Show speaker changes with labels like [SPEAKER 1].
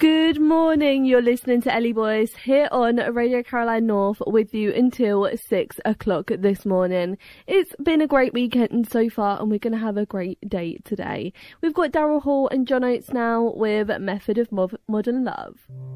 [SPEAKER 1] Good morning, you're listening to Ellie Boys here on Radio Caroline North with you until 6 o'clock this morning. It's been a great weekend so far and we're going to have a great day today. We've got Daryl Hall and John Oates now with Method of Modern Love.